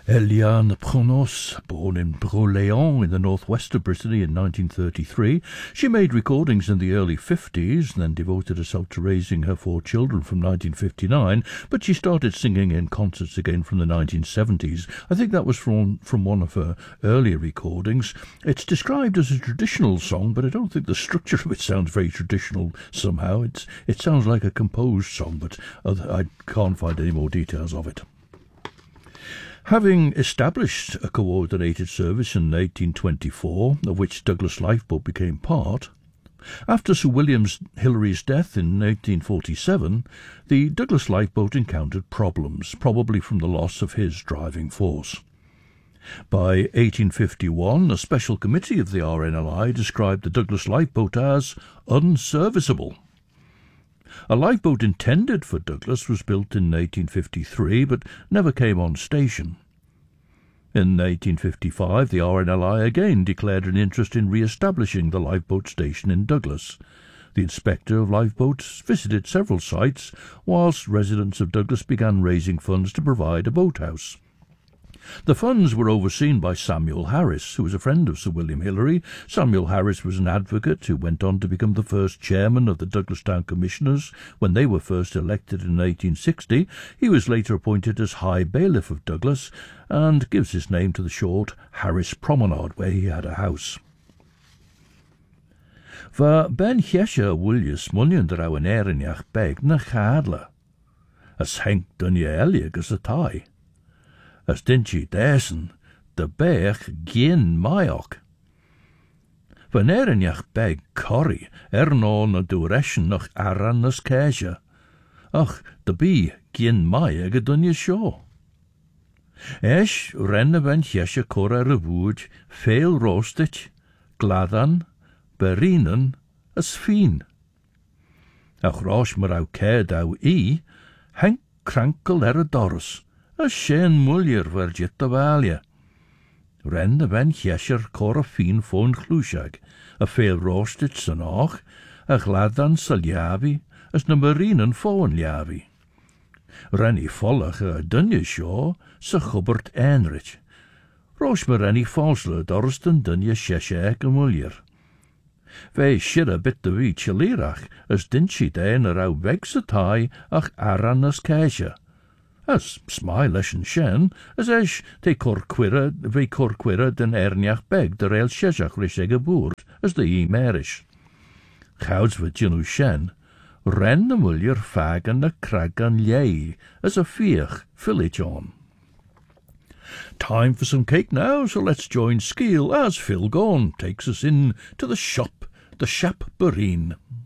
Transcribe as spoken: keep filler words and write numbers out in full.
Eliane Pronos, born in Broléans in the northwest of Brittany in nineteen thirty-three, she made recordings in the early fifties, then devoted herself to raising her four children from nineteen fifty-nine, but she started singing in concerts again from the nineteen seventies. I think that was from, from one of her earlier recordings. It's described as a traditional song, but I don't think the structure of it sounds very traditional somehow. It's, it sounds like a composed song, but I can't find any more details of it. Having established a coordinated service in eighteen twenty-four, of which Douglas Lifeboat became part, after Sir William Hilary's death in eighteen forty-seven, the Douglas Lifeboat encountered problems, probably from the loss of his driving force. By eighteen fifty-one, a special committee of the R N L I described the Douglas Lifeboat as unserviceable. A lifeboat intended for Douglas was built in eighteen fifty-three, but never came on station. In eighteen fifty-five, the R N L I again declared an interest in re-establishing the lifeboat station in Douglas. The inspector of lifeboats visited several sites, whilst residents of Douglas began raising funds to provide a boathouse. The funds were overseen by Samuel Harris, who was a friend of Sir William Hilary. Samuel Harris was an advocate who went on to become the first chairman of the Douglas Town Commissioners when they were first elected in eighteen sixty. He was later appointed as High Bailiff of Douglas and gives his name to the short Harris Promenade, where he had a house. Va ben Cheshire Willius Mullion draw an Erinach beg na chadla, as Henk Dunye Eliag as a tie. As dinchi desen, de beg gien maiok. Van erinjach beg corrie, er no na dureschen noch aran nas keisha. Ach, de bi gien maiog a dunje sho. Esh renne van jesje cora rewoed, veel roostich, gladan, berinen, as fien. Ach roos maar au keid au I, henk krankel er a doris. A shen mullier ver jit a valia. Ren de ven chesher cor a fin foon chlushag, a veel roostit san och, a gladan sal javi, as na marinen foon javi. Ren I follach a dunje shaw, sa chubbert enrich. Roos me ren I falsle dorsten dunje cheshek a mullier. Vei shir a bit de vi chilirach, as dinchi den a rau vegsatai, ach aran as keisha. As smilish and shen, as esh te corquira, ve corquira den erniach beg der el sheshach risheg a boord, as de e merish. Chouds va jinu shen, ren the mullier fagan na kragan yei, as a fiach village on. Time for some cake now, so let's join Skeel as Phil Gorn takes us in to the shop, the Shap Bureen.